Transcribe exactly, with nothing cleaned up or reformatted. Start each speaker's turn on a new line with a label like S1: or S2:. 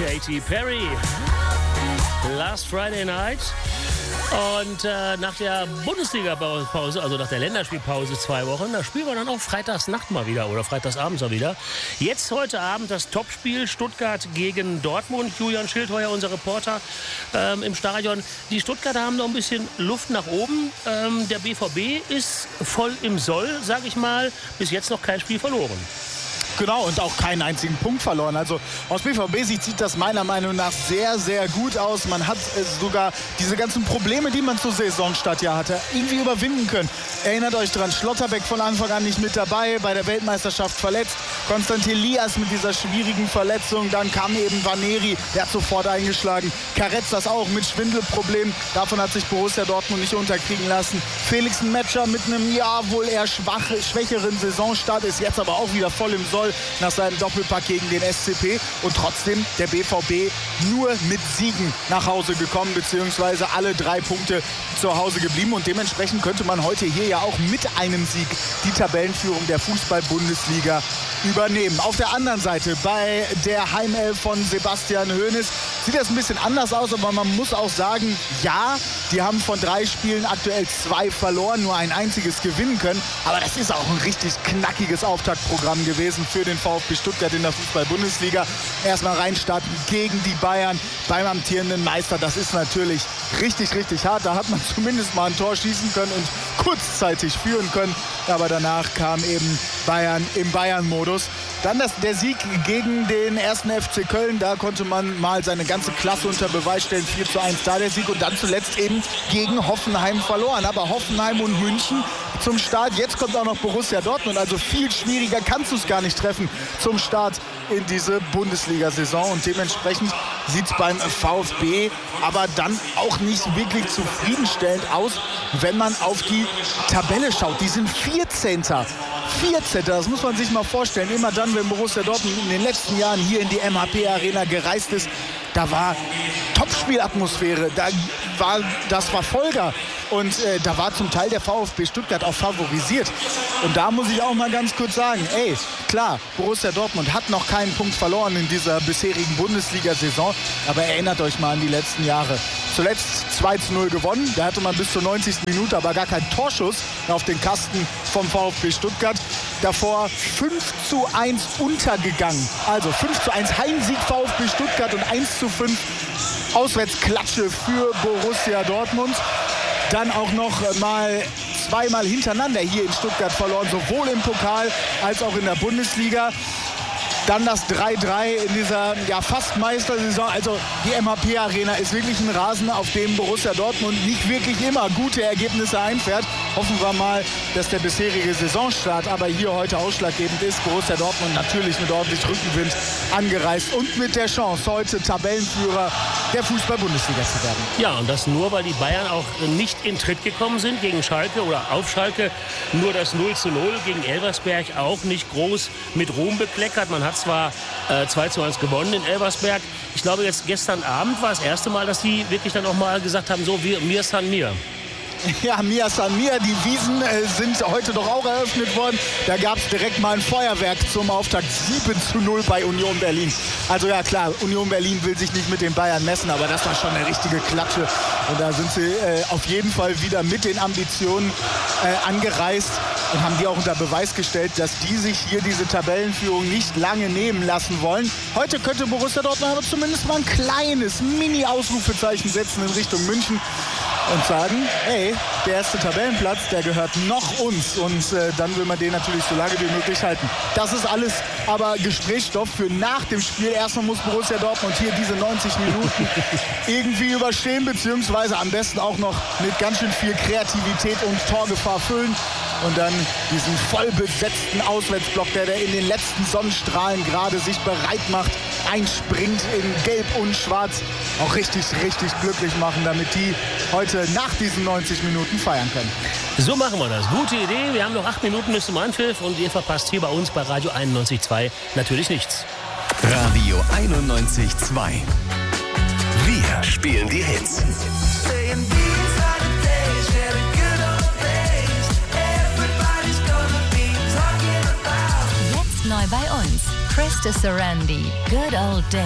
S1: Katy Perry. Last Friday Night. Und äh, nach der Bundesliga-Pause, also nach der Länderspielpause zwei Wochen, da spielen wir dann auch Freitagsnacht mal wieder oder Freitagsabends mal wieder. Jetzt heute Abend das Topspiel Stuttgart gegen Dortmund. Julian Schildheuer, unser Reporter ähm, im Stadion. Die Stuttgarter haben noch ein bisschen Luft nach oben. Ähm, der B V B ist voll im Soll, sag ich mal. Bis jetzt noch kein Spiel verloren.
S2: Genau, und auch keinen einzigen Punkt verloren. Also aus B V B-Sicht sieht das meiner Meinung nach sehr, sehr gut aus. Man hat äh, sogar diese ganzen Probleme, die man zur Saisonstart ja hatte, irgendwie überwinden können. Erinnert euch dran, Schlotterbeck von Anfang an nicht mit dabei, bei der Weltmeisterschaft verletzt. Konstantin Lias mit dieser schwierigen Verletzung. Dann kam eben Vaneri, der hat sofort eingeschlagen. Karetzas auch mit Schwindelproblemen. Davon hat sich Borussia Dortmund nicht unterkriegen lassen. Felix Metscher mit einem, ja, wohl eher schwache, schwächeren Saisonstart, ist jetzt aber auch wieder voll im Soll nach seinem Doppelpack gegen den S C P. Und trotzdem der B V B nur mit Siegen nach Hause gekommen, beziehungsweise alle drei Punkte zu Hause geblieben. Und dementsprechend könnte man heute hier ja auch mit einem Sieg die Tabellenführung der Fußball-Bundesliga übernehmen. Auf der anderen Seite bei der Heimelf von Sebastian Hoeneß sieht das ein bisschen anders aus, aber man muss auch sagen, ja, die haben von drei Spielen aktuell zwei verloren, nur ein einziges gewinnen können. Aber das ist auch ein richtig knackiges Auftaktprogramm gewesen für den VfB Stuttgart in der Fußball-Bundesliga. Erstmal reinstarten gegen die Bayern beim amtierenden Meister. Das ist natürlich richtig, richtig hart. Da hat man zumindest mal ein Tor schießen können und kurzzeitig führen können. Aber danach kam eben Bayern im Bayern-Modus. Dann das, der Sieg gegen den ersten F C Köln. Da konnte man mal seine ganze Klasse unter Beweis stellen. vier zu eins da der Sieg. Und dann zuletzt eben gegen Hoffenheim verloren. Aber Hoffenheim und München zum Start. Jetzt kommt auch noch Borussia Dortmund. Also viel schwieriger kannst du es gar nicht treffen zum Start in diese Bundesliga-Saison. Und dementsprechend sieht es beim VfB aber dann auch nicht wirklich zufriedenstellend aus, wenn man auf die Tabelle schaut. Die sind vierzehnter vierzehnter Das muss man sich mal vorstellen. Immer dann, wenn Borussia Dortmund in den letzten Jahren hier in die M H P-Arena gereist ist, da war Topspielatmosphäre, da war das Verfolger und äh, da war zum Teil der VfB Stuttgart auch favorisiert. Und da muss ich auch mal ganz kurz sagen, ey, klar, Borussia Dortmund hat noch keinen Punkt verloren in dieser bisherigen Bundesliga-Saison, aber erinnert euch mal an die letzten Jahre. Zuletzt zwei zu null gewonnen, da hatte man bis zur neunzigsten Minute aber gar keinen Torschuss auf den Kasten vom VfB Stuttgart. Davor fünf zu eins untergegangen. Also fünf zu eins Heimsieg VfB Stuttgart und eins zu fünf Auswärtsklatsche für Borussia Dortmund. Dann auch noch mal zweimal hintereinander hier in Stuttgart verloren, sowohl im Pokal als auch in der Bundesliga. Dann das drei drei in dieser ja, fast Meistersaison. Also die M H P-Arena ist wirklich ein Rasen, auf dem Borussia Dortmund nicht wirklich immer gute Ergebnisse einfährt. Hoffen wir mal, dass der bisherige Saisonstart aber hier heute ausschlaggebend ist. Borussia Dortmund natürlich mit ordentlich Rückenwind angereist und mit der Chance, heute Tabellenführer der Fußball-Bundesliga zu werden.
S1: Ja, und das nur, weil die Bayern auch nicht in Tritt gekommen sind gegen Schalke oder auf Schalke. Nur das null zu null gegen Elversberg auch nicht groß mit Ruhm bekleckert. Man hat zwar äh, zwei zu eins gewonnen in Elversberg. Ich glaube, jetzt gestern Abend war das erste Mal, dass die wirklich dann auch mal gesagt haben, so, wir, mir san mir.
S2: Ja, Mia San Mia, die Wiesen äh, sind heute doch auch eröffnet worden. Da gab es direkt mal ein Feuerwerk zum Auftakt. sieben zu null bei Union Berlin. Also ja klar, Union Berlin will sich nicht mit den Bayern messen, aber das war schon eine richtige Klatsche. Und da sind sie äh, auf jeden Fall wieder mit den Ambitionen äh, angereist und haben die auch unter Beweis gestellt, dass die sich hier diese Tabellenführung nicht lange nehmen lassen wollen. Heute könnte Borussia Dortmund aber zumindest mal ein kleines Mini-Ausrufezeichen setzen in Richtung München und sagen, ey, der erste Tabellenplatz, der gehört noch uns. Und äh, dann will man den natürlich so lange wie möglich halten. Das ist alles aber Gesprächsstoff für nach dem Spiel. Erstmal muss Borussia Dortmund hier diese neunzig Minuten irgendwie überstehen, beziehungsweise am besten auch noch mit ganz schön viel Kreativität und Torgefahr füllen. Und dann diesen voll besetzten Auswärtsblock, der, der in den letzten Sonnenstrahlen gerade sich bereit macht, einspringt in Gelb und Schwarz, auch richtig, richtig glücklich machen, damit die heute nach diesen neunzig Minuten feiern können.
S1: So machen wir das. Gute Idee. Wir haben noch acht Minuten bis zum Anpfiff und ihr verpasst hier bei uns bei Radio einundneunzig Komma zwei natürlich nichts.
S3: Radio einundneunzig Komma zwei. Wir spielen die Hits.
S4: Jetzt neu bei uns. Krista Sarandi, Good Old Days.